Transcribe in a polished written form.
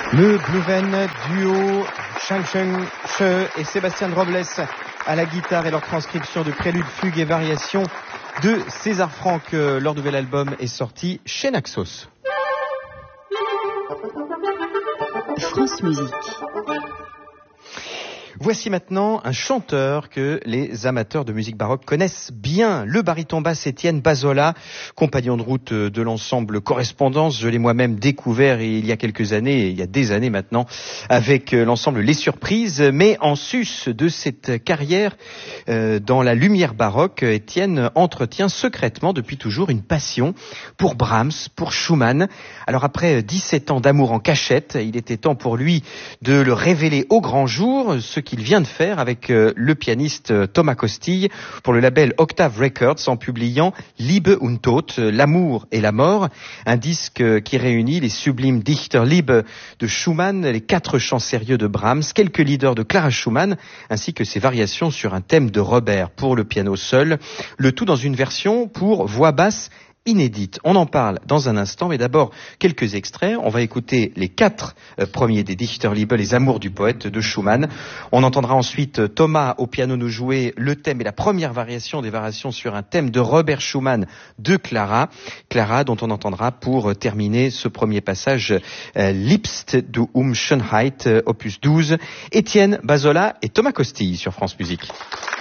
Le Bluven duo Shang She et Sébastien Robles à la guitare et leur transcription de préludes, fugues et variations de César Franck. Leur nouvel album est sorti chez Naxos. France Musique. Voici maintenant un chanteur que les amateurs de musique baroque connaissent bien, le baryton basse Étienne Bazola, compagnon de route de l'ensemble Correspondance. Je l'ai moi-même découvert il y a quelques années, il y a des années maintenant, avec l'ensemble Les Surprises. Mais en sus de cette carrière dans la lumière baroque, Étienne entretient secrètement depuis toujours une passion pour Brahms, pour Schumann. Alors après 17 ans d'amour en cachette, il était temps pour lui de le révéler au grand jour, ce qu'il vient de faire avec le pianiste Thomas Costille pour le label Octave Records en publiant Liebe und Tod, l'amour et la mort, un disque qui réunit les sublimes Dichterliebe de Schumann, les 4 chants sérieux de Brahms, quelques leaders de Clara Schumann, ainsi que ses variations sur un thème de Robert pour le piano seul, le tout dans une version pour voix basse inédite. On en parle dans un instant, mais d'abord quelques extraits. On va écouter les 4 premiers des Dichterliebe, les amours du poète de Schumann. On entendra ensuite Thomas au piano nous jouer le thème et la première variation des variations sur un thème de Robert Schumann de Clara. Clara dont on entendra pour terminer ce premier passage Liebst du Schönheit, opus 12. Étienne Bazola et Thomas Costille sur France Musique.